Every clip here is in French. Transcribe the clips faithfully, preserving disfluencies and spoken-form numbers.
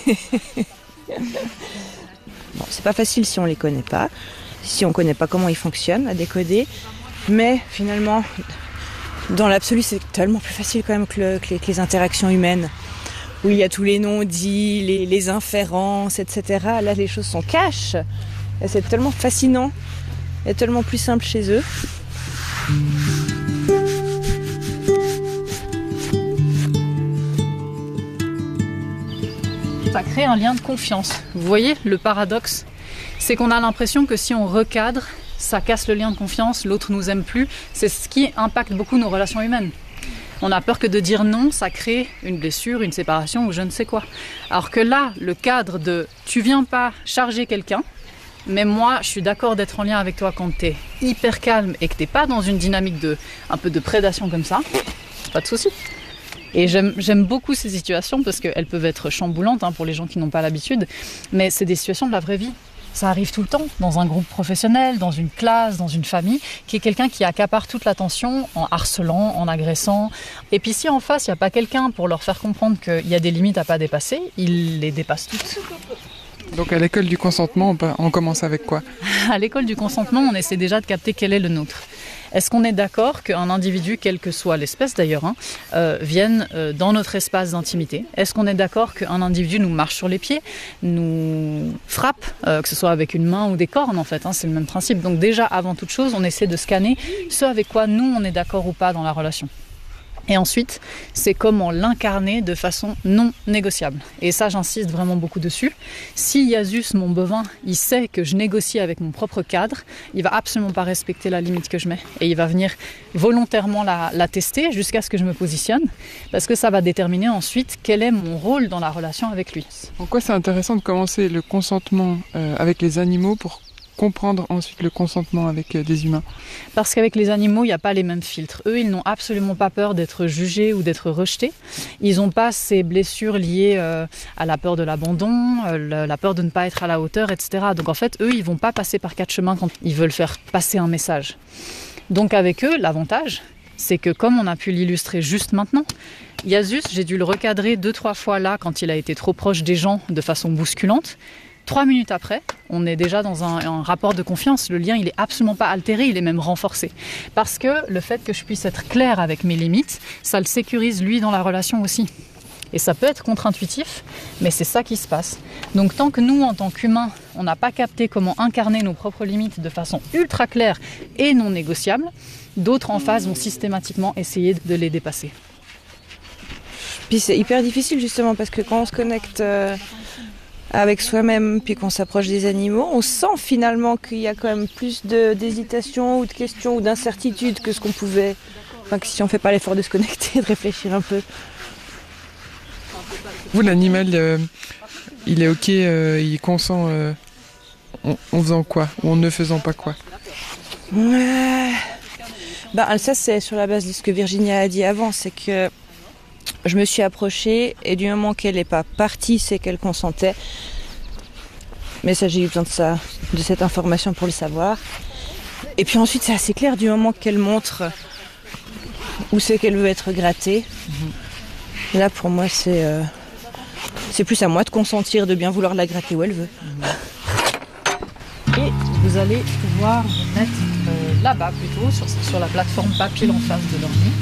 Bon, c'est pas facile si on les connaît pas, si on connaît pas comment ils fonctionnent à décoder, mais finalement, dans l'absolu, c'est tellement plus facile quand même que, le, que, les, que les interactions humaines, où il y a tous les non-dits, les, les inférences, et cetera. Là, les choses sont cash, et c'est tellement fascinant, et tellement plus simple chez eux. Ça crée un lien de confiance. Vous voyez, le paradoxe, c'est qu'on a l'impression que si on recadre, ça casse le lien de confiance, l'autre nous aime plus. C'est ce qui impacte beaucoup nos relations humaines. On a peur que de dire non, ça crée une blessure, une séparation ou je ne sais quoi. Alors que là, le cadre de « tu viens pas charger quelqu'un », mais moi, je suis d'accord d'être en lien avec toi quand t'es hyper calme et que t'es pas dans une dynamique de un peu de prédation comme ça, pas de souci. Et j'aime, j'aime beaucoup ces situations parce qu'elles peuvent être chamboulantes hein, pour les gens qui n'ont pas l'habitude, mais c'est des situations de la vraie vie. Ça arrive tout le temps, dans un groupe professionnel, dans une classe, dans une famille, qui est quelqu'un qui accapare toute l'attention en harcelant, en agressant. Et puis si en face, il n'y a pas quelqu'un pour leur faire comprendre qu'il y a des limites à pas dépasser, ils les dépassent toutes. Donc à l'école du consentement, on commence avec quoi ? À l'école du consentement, on essaie déjà de capter quel est le nôtre. Est-ce qu'on est d'accord qu'un individu, quelle que soit l'espèce d'ailleurs, hein, euh, vienne euh, dans notre espace d'intimité ? Est-ce qu'on est d'accord qu'un individu nous marche sur les pieds, nous frappe, euh, que ce soit avec une main ou des cornes en fait, hein, c'est le même principe. Donc déjà, avant toute chose, on essaie de scanner ce avec quoi nous on est d'accord ou pas dans la relation. Et ensuite, c'est comment l'incarner de façon non négociable. Et ça, j'insiste vraiment beaucoup dessus. Si Yasus, mon bovin, il sait que je négocie avec mon propre cadre, il va absolument pas respecter la limite que je mets. Et il va venir volontairement la, la tester jusqu'à ce que je me positionne, parce que ça va déterminer ensuite quel est mon rôle dans la relation avec lui. En quoi c'est intéressant de commencer le consentement euh, avec les animaux pour comprendre ensuite le consentement avec des humains ? Parce qu'avec les animaux, il n'y a pas les mêmes filtres. Eux, ils n'ont absolument pas peur d'être jugés ou d'être rejetés. Ils n'ont pas ces blessures liées euh, à la peur de l'abandon, euh, la peur de ne pas être à la hauteur, et cetera. Donc en fait, eux, ils ne vont pas passer par quatre chemins quand ils veulent faire passer un message. Donc avec eux, l'avantage, c'est que comme on a pu l'illustrer juste maintenant, Yasus, j'ai dû le recadrer deux, trois fois là quand il a été trop proche des gens de façon bousculante. Trois minutes après, on est déjà dans un, un rapport de confiance. Le lien, il est absolument pas altéré, il est même renforcé. Parce que le fait que je puisse être claire avec mes limites, ça le sécurise lui dans la relation aussi. Et ça peut être contre-intuitif, mais c'est ça qui se passe. Donc tant que nous, en tant qu'humains, on n'a pas capté comment incarner nos propres limites de façon ultra claire et non négociable, d'autres en face vont systématiquement essayer de les dépasser. Puis c'est hyper difficile justement parce que quand on se connecte euh, avec soi-même puis qu'on s'approche des animaux, on sent finalement qu'il y a quand même plus de, d'hésitation ou de questions ou d'incertitude que ce qu'on pouvait, enfin que si on ne fait pas l'effort de se connecter, de réfléchir un peu. Vous, l'animal, euh, il est ok, euh, il consent euh, en, en faisant quoi ou en ne faisant pas quoi ? Ouais. Ben, ça c'est sur la base de ce que Virginia a dit avant, c'est que je me suis approchée et du moment qu'elle n'est pas partie, c'est qu'elle consentait. Mais ça, j'ai eu besoin de ça, de cette information pour le savoir. Et puis ensuite, c'est assez clair du moment qu'elle montre où c'est qu'elle veut être grattée. Mmh. Là, pour moi, c'est, euh, c'est plus à moi de consentir, de bien vouloir la gratter où elle veut. Mmh. Et vous allez pouvoir vous mettre euh, là-bas plutôt, sur, sur la plateforme Papille en face de leur nid.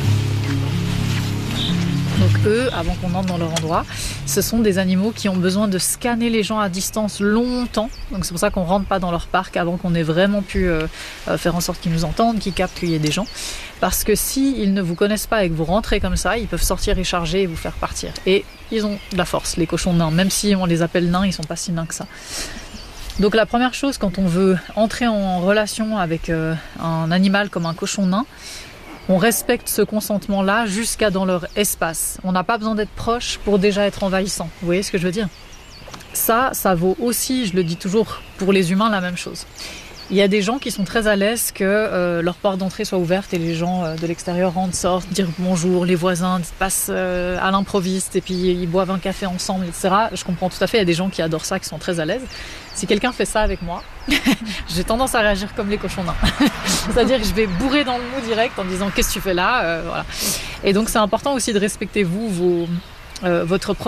Donc eux, avant qu'on entre dans leur endroit, ce sont des animaux qui ont besoin de scanner les gens à distance longtemps. Donc c'est pour ça qu'on ne rentre pas dans leur parc avant qu'on ait vraiment pu euh, faire en sorte qu'ils nous entendent, qu'ils captent qu'il y ait des gens. Parce que s'ils ne vous connaissent pas et que vous rentrez comme ça, ils peuvent sortir et charger et vous faire partir. Et ils ont de la force, les cochons nains. Même si on les appelle nains, ils ne sont pas si nains que ça. Donc la première chose quand on veut entrer en relation avec euh, un animal comme un cochon nain, on respecte ce consentement-là jusqu'à dans leur espace. On n'a pas besoin d'être proche pour déjà être envahissant. Vous voyez ce que je veux dire ? Ça, ça vaut aussi, je le dis toujours, pour les humains, la même chose. Il y a des gens qui sont très à l'aise que euh, leur porte d'entrée soit ouverte et les gens euh, de l'extérieur rentrent, sortent, dire bonjour, les voisins passent euh, à l'improviste et puis ils boivent un café ensemble, et cetera. Je comprends tout à fait, il y a des gens qui adorent ça, qui sont très à l'aise. Si quelqu'un fait ça avec moi, j'ai tendance à réagir comme les cochons nains. C'est-à-dire que je vais bourrer dans le mou direct en disant « qu'est-ce que tu fais là ?» euh, voilà. Et donc c'est important aussi de respecter vous, vos, euh, votre propre